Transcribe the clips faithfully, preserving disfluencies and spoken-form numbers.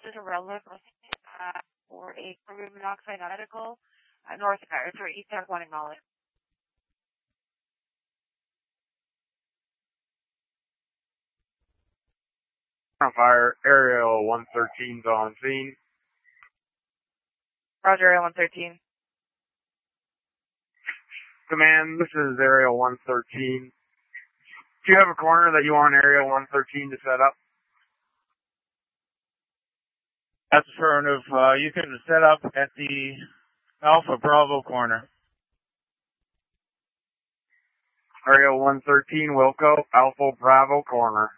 is a relative uh, for a carbon monoxide medical at North America, sorry, East Tech one in Knowledge. Fire, Aerial one thirteen's on scene. Roger, Aerial one thirteen. Command, this is Aerial one thirteen. Do you have a corner that you want Aerial one thirteen to set up? That's affirmative. Uh, you can set up at the Alpha Bravo corner. Aerial one thirteen, Wilco, Alpha Bravo corner.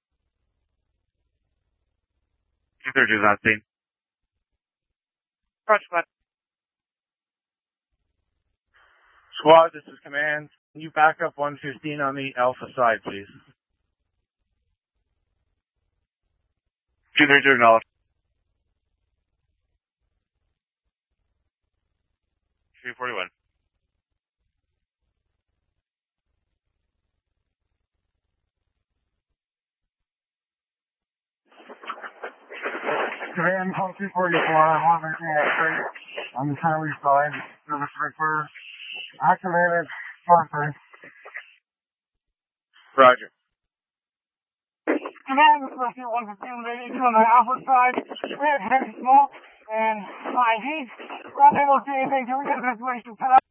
two thirty is on scene. Roger, squad. Squad, this is command. Can you back up one fifteen on the Alpha side, please? two thirty acknowledged. two forty-one. Command, call two forty-four, I'm on the street on the Charlie side, service refer, activated, sorry. Roger. Command, this is one fifteen, on the Alpha side, we have heavy smoke and high heat, we're not able to see anything, so we got the situation set up.